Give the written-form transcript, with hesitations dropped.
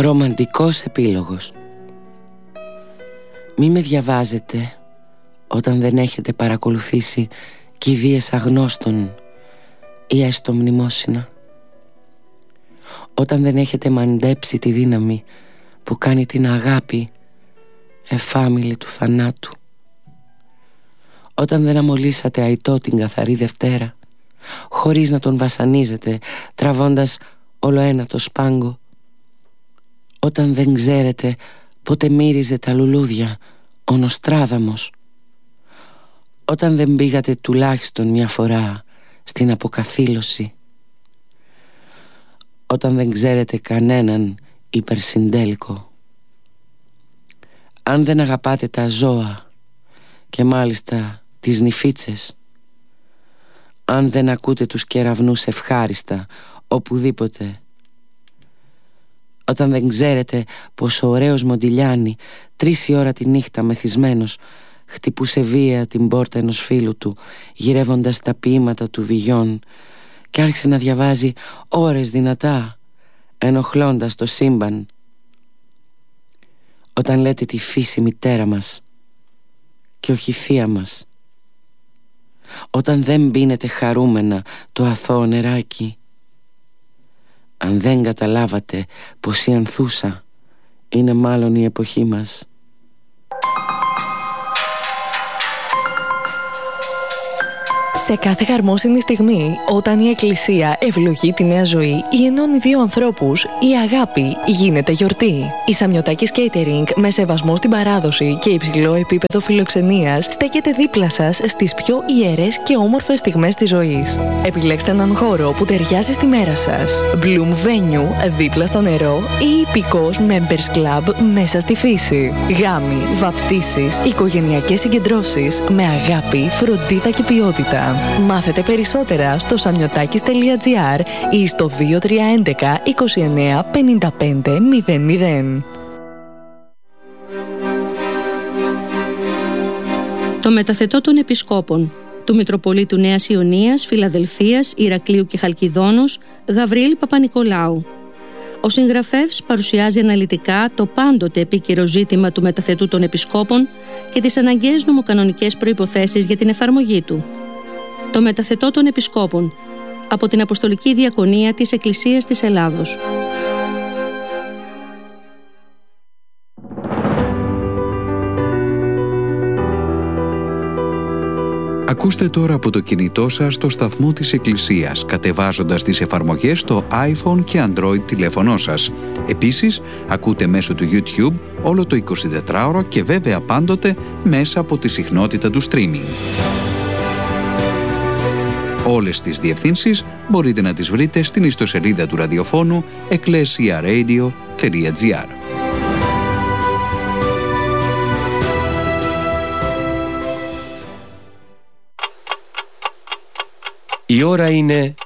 Ρομαντικός επίλογος. Μη με διαβάζετε όταν δεν έχετε παρακολουθήσει κηδείες αγνώστων ή έστω μνημόσυνα. Όταν δεν έχετε μαντέψει τη δύναμη που κάνει την αγάπη εφάμιλη του θανάτου. Όταν δεν αμολύσατε αητό την καθαρή Δευτέρα, χωρίς να τον βασανίζετε, τραβώντας όλο ένα το σπάγκο. Όταν δεν ξέρετε πότε μύριζε τα λουλούδια ο Νοστράδαμος. Όταν δεν πήγατε τουλάχιστον μια φορά στην αποκαθήλωση. Όταν δεν ξέρετε κανέναν υπερσυντέλικο. Αν δεν αγαπάτε τα ζώα και μάλιστα τις νηφίτσες. Αν δεν ακούτε τους κεραυνούς ευχάριστα οπουδήποτε. Όταν δεν ξέρετε πως ο ωραίος Μοντιλιάνη 3 η ώρα τη νύχτα μεθυσμένος χτυπούσε βία την πόρτα ενός φίλου του, γυρεύοντας τα ποίηματα του Βιγιόν, και άρχισε να διαβάζει ώρες δυνατά, ενοχλώντας το σύμπαν. Όταν λέτε τη φύση μητέρα μας και όχι θεία μας. Όταν δεν πίνετε χαρούμενα το αθώο νεράκι. Αν δεν καταλάβατε πως η ανθούσα είναι μάλλον η εποχή μας. Σε κάθε χαρμόσυνη στιγμή, όταν η Εκκλησία ευλογεί τη νέα ζωή ή ενώνει δύο ανθρώπους, η αγάπη γίνεται γιορτή. Η Σαμιωτάκης Catering, με σεβασμό στην παράδοση και υψηλό επίπεδο φιλοξενίας, στέκεται δίπλα σας στις πιο ιερές και όμορφες στιγμές της ζωής. Επιλέξτε έναν χώρο που ταιριάζει στη μέρα σας. Bloom Venue, δίπλα στο νερό, ή υπηκός Members Club μέσα στη φύση. Γάμοι, βαπτίσεις, οικογενειακές συγκεντρώσεις με αγάπη, φροντίδα και ποιότητα. Μάθετε περισσότερα στο samiotakis.gr ή στο 2311 29 55 00. Το μεταθετό των Επισκόπων του Μητροπολίτου Νέας Ιωνίας, Φιλαδελφίας, Ηρακλείου και Χαλκιδόνος, Γαβριήλ Παπα-Νικολάου. Ο συγγραφέας παρουσιάζει αναλυτικά το πάντοτε επίκαιρο ζήτημα του μεταθετού των Επισκόπων και τις αναγκαίες νομοκανονικές προϋποθέσεις για την εφαρμογή του. Το μεταθετό των Επισκόπων, από την Αποστολική Διακονία της Εκκλησίας της Ελλάδος. Ακούστε τώρα από το κινητό σας το σταθμό της Εκκλησίας, κατεβάζοντας τις εφαρμογές στο iPhone και Android τηλέφωνό σας. Επίσης, ακούτε μέσω του YouTube όλο το 24ωρο και βέβαια πάντοτε μέσα από τη συχνότητα του streaming. Όλες τις διευθύνσεις μπορείτε να τις βρείτε στην ιστοσελίδα του ραδιοφώνου ecclesiaradio.gr. Η ώρα είναι